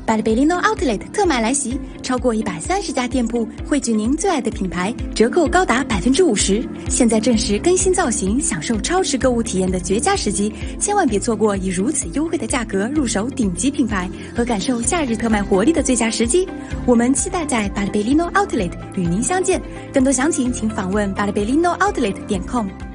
巴黎贝利诺 Outlet 特卖来袭，超过130家店铺汇聚您最爱的品牌，折扣高达50%。现在正是更新造型、享受超值购物体验的绝佳时机，千万别错过以如此优惠的价格入手顶级品牌和感受夏日特卖活力的最佳时机。我们期待在巴黎贝利诺 Outlet 与您相见，更多详情请访问巴黎贝利诺 Outlet.com。